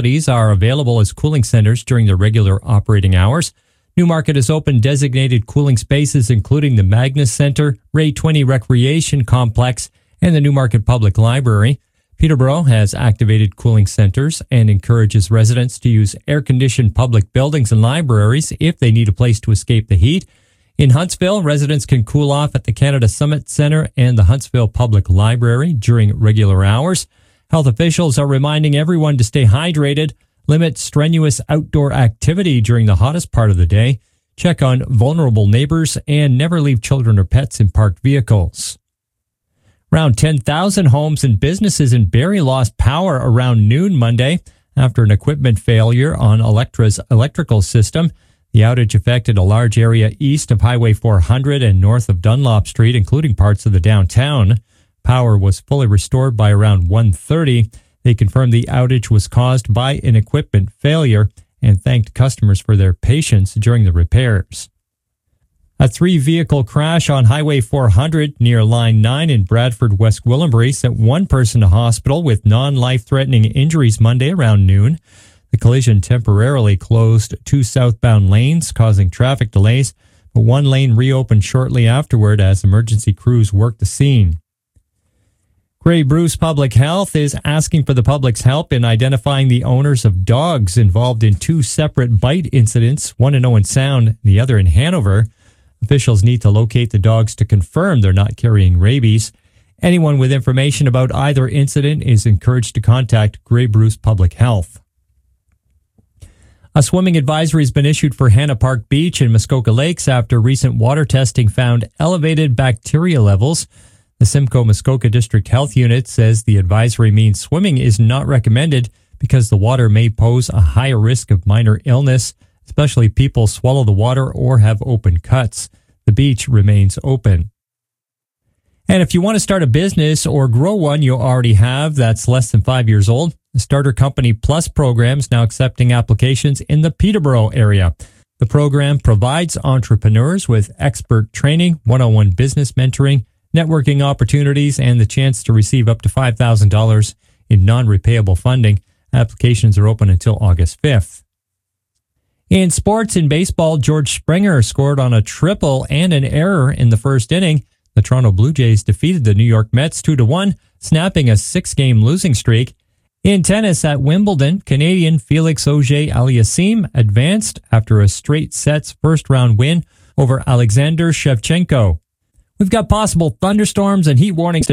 These are available as cooling centers during their regular operating hours. Newmarket has opened designated cooling spaces, including the Magnus Center, Ray 20 Recreation Complex, and the Newmarket Public Library. Peterborough has activated cooling centers and encourages residents to use air-conditioned public buildings and libraries if they need a place to escape the heat. In Huntsville, residents can cool off at the Canada Summit Center and the Huntsville Public Library during regular hours. Health officials are reminding everyone to stay hydrated, limit strenuous outdoor activity during the hottest part of the day, check on vulnerable neighbors, and never leave children or pets in parked vehicles. Around 10,000 homes and businesses in Barrie lost power around noon Monday after an equipment failure on Electra's electrical system. The outage affected a large area east of Highway 400 and north of Dunlop Street, including parts of the downtown. Power was fully restored by around 1:30. They confirmed the outage was caused by an equipment failure and thanked customers for their patience during the repairs. A 3-vehicle crash on Highway 400 near Line 9 in Bradford, West Gwillimbury sent one person to hospital with non-life-threatening injuries Monday around noon. The collision temporarily closed 2 southbound lanes, causing traffic delays, but one lane reopened shortly afterward as emergency crews worked the scene. Grey Bruce Public Health is asking for the public's help in identifying the owners of dogs involved in 2 separate bite incidents, one in Owen Sound, the other in Hanover. Officials need to locate the dogs to confirm they're not carrying rabies. Anyone with information about either incident is encouraged to contact Grey Bruce Public Health. A swimming advisory has been issued for Hannah Park Beach and Muskoka Lakes after recent water testing found elevated bacteria levels. The Simcoe Muskoka District Health Unit says the advisory means swimming is not recommended because the water may pose a higher risk of minor illness, especially if people swallow the water or have open cuts. The beach remains open. And if you want to start a business or grow one you already have that's less than 5 years old, the Starter Company Plus program is now accepting applications in the Peterborough area. The program provides entrepreneurs with expert training, one-on-one business mentoring, networking opportunities, and the chance to receive up to $5,000 in non-repayable funding. Applications are open until August 5th. In sports, in baseball, George Springer scored on a triple and an error in the first inning. The Toronto Blue Jays defeated the New York Mets 2-1, snapping a 6-game losing streak. In tennis at Wimbledon, Canadian Felix Auger-Aliassime advanced after a straight sets first-round win over Alexander Shevchenko. We've got possible thunderstorms and heat warnings